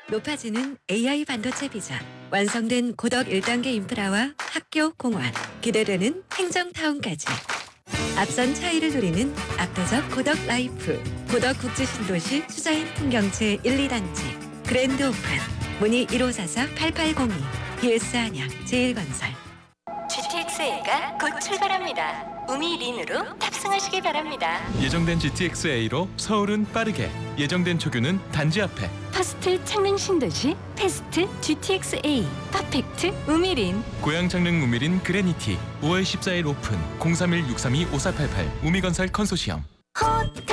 높아지는 AI 반도체 비전, 완성된 고덕 1단계 인프라와 학교, 공원, 기대되는 행정타운까지. 앞선 차이를 누리는 압도적 고덕 라이프, 고덕 국제신도시 수자인 풍경채 1, 2단지, 그랜드 오픈, 문의 1544-8802, BS 한양, 제일건설. GTX-A가 곧 출발합니다. 우미린으로 탑승하시기 바랍니다. 예정된 GTX-A로 서울은 빠르게, 예정된 초규는 단지 앞에. 퍼스트 창릉 신도시 패스트 GTX-A 퍼펙트 우미린. 고양 창릉 우미린 그레니티 5월 14일 오픈 031-632-5488 우미건설 컨소시엄.